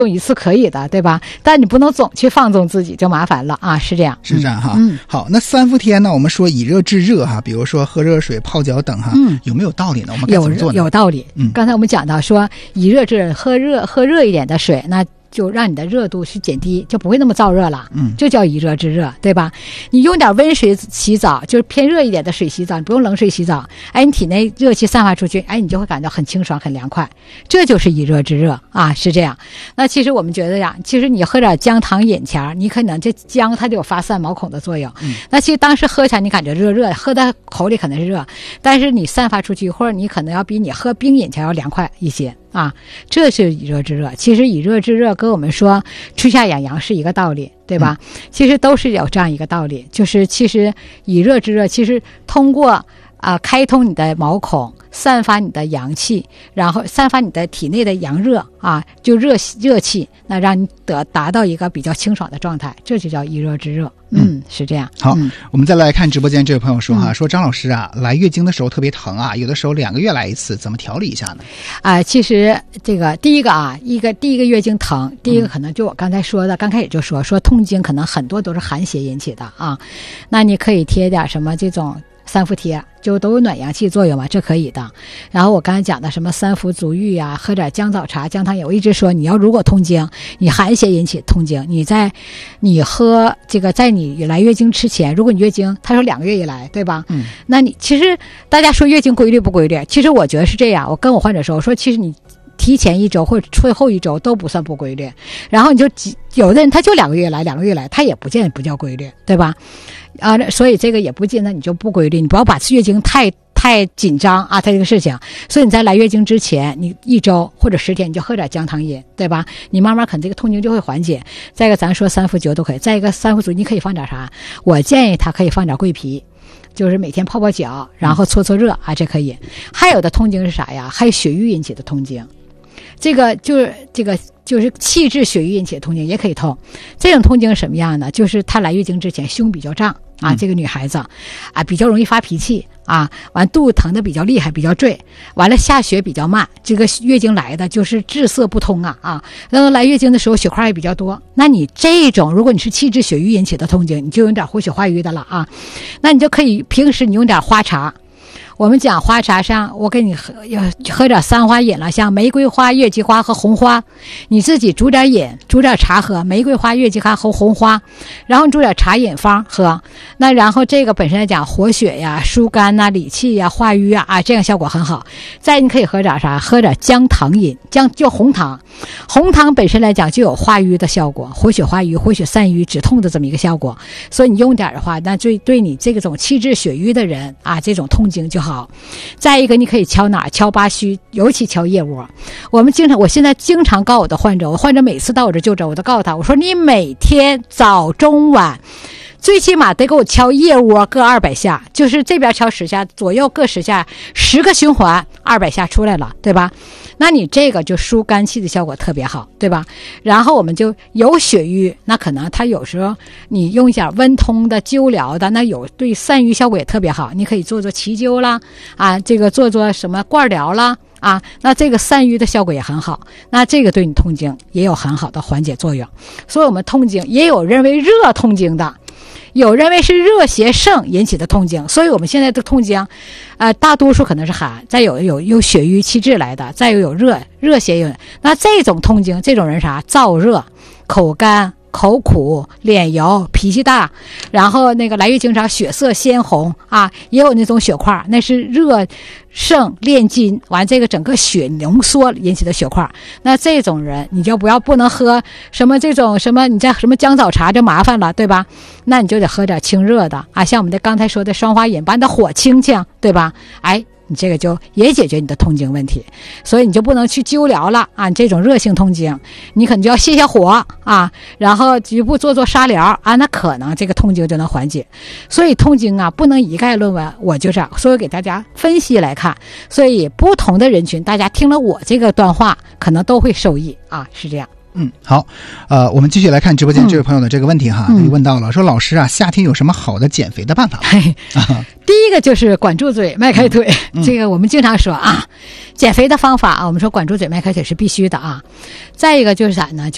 用一次可以的，对吧？但你不能总去放纵自己，就麻烦了啊，是这样。 是这样哈。好，那三伏天呢，我们说以热制热哈，比如说喝热水、泡脚等哈，有没有道理呢？我们该怎么做呢？ 有道理。刚才我们讲到说以热制热，喝热一点的水，那就让你的热度去减低，就不会那么燥热了。这叫以热制热，对吧？你用点温水洗澡，就是偏热一点的水洗澡，你不用冷水洗澡，哎，你体内热气散发出去，哎，你就会感到很清爽、很凉快。这就是以热制热啊，是这样。那其实我们觉得呀，其实你喝点姜糖饮前，你可能这姜它就有发散毛孔的作用。那其实当时喝起来你感觉热热，喝到口里可能是热，但是你散发出去，或者你可能要比你喝冰饮前要凉快一些。啊，这是以热制热。其实以热制热跟我们说春夏养阳是一个道理，对吧？其实都是有这样一个道理，就是其实以热制热，其实通过开通你的毛孔，散发你的阳气，然后散发你的体内的阳热啊，就热气，那让你达到一个比较清爽的状态，这就叫以热制热。是这样。 好，我们再来看直播间这位朋友说哈，说张老师啊，来月经的时候特别疼啊，有的时候2个月来一次，怎么调理一下呢？ 其实这个第一个第一个月经疼，第一个可能就我刚才说的，刚开始就说痛经可能很多都是寒邪引起的啊，那你可以贴点什么这种三伏贴，就都有暖阳气作用嘛，这可以的。然后我刚才讲的什么三伏足浴啊，喝点姜枣茶、姜汤饮，我一直说你要如果痛经，你寒邪引起痛经，你喝这个，在你来月经之前，如果你月经他说2个月以来，对吧？那你其实大家说月经规律不规律，其实我觉得是这样。我跟我患者说，我说其实你提前1周或者退后1周都不算不规律，然后你就有的人他就2个月来，他也不见不叫规律，对吧？所以这个也不见得你就不规律，你不要把月经太紧张啊，它这个事情。所以你在来月经之前，你1周或者10天你就喝点姜汤饮，对吧？你慢慢可能这个痛经就会缓解。再一个咱说三伏灸都可以，再一个三伏灸你可以放点啥？我建议他可以放点桂皮，就是每天泡泡脚，然后搓热啊，这可以。还有的痛经是啥呀？还有血瘀引起的痛经。这个就是气滞血瘀引起的痛经也可以痛。这种痛经是什么样的？就是她来月经之前胸比较胀啊，这个女孩子啊比较容易发脾气啊，完肚子疼的比较厉害，比较坠，完了下血比较慢，这个月经来的就是滞涩不通啊，然后来月经的时候血块也比较多。那你这种如果你是气滞血瘀引起的痛经，你就有点活血化瘀的了啊，那你就可以平时你用点花茶。我们讲花茶上，我给你喝点3花饮了，像玫瑰花、月季花和红花，你自己煮点饮，煮点茶喝，玫瑰花、月季花和红花，然后你煮点茶饮方喝。那然后这个本身来讲活血呀、疏肝呐、理气呀、化瘀啊，这样效果很好。再你可以喝点啥？喝点姜糖饮，就红糖。红糖本身来讲就有化瘀的效果，活血化瘀、活血散瘀、止痛的这么一个效果。所以你用点的话，那对你这种气滞血瘀的人啊，这种痛经就好。再一个你可以敲哪？敲八虚，尤其敲腋窝。我现在经常告诉我的患者，我患者每次到我这就诊，我都告诉他，我说你每天早中晚最起码得给我敲腋窝各200下，就是这边敲10下，左右各10下，10个循环200下出来了，对吧？那你这个就疏肝气的效果特别好，对吧？然后我们就有血瘀，那可能它有时候你用一点温通的灸疗的，那有对散瘀效果也特别好。你可以做脐灸啦，啊，这个做什么罐疗啦，啊，那这个散瘀的效果也很好。那这个对你痛经也有很好的缓解作用。所以我们痛经也有认为热痛经的。有认为是热邪盛引起的痛经，所以我们现在的痛经，大多数可能是寒，再有血瘀气滞来的，再有热邪有。那这种痛经，这种人啥？燥热、口干、口苦、脸油、脾气大，然后那个来月经常血色鲜红啊，也有那种血块，那是热盛炼金，完这个整个血浓缩引起的血块。那这种人你就不能喝什么这种什么你在什么姜枣茶就麻烦了，对吧？那你就得喝点清热的啊，像我们的刚才说的双花饮，把你的火清清，对吧？哎，你这个就也解决你的痛经问题。所以你就不能去灸疗了啊，这种热性痛经你可能就要泻火啊，然后局部做沙疗啊，那可能这个痛经就能缓解。所以痛经啊不能一概论文，我就这样，所以给大家分析来看，所以不同的人群大家听了我这个段话可能都会受益啊，是这样。 好，我们继续来看直播间这位朋友的这个问题哈，他就问到了，说老师啊，夏天有什么好的减肥的办法？ 第一个就是管住嘴，迈开腿，这个我们经常说啊，减肥的方法啊，我们说管住嘴，迈开腿是必须的啊。再一个就是啥呢？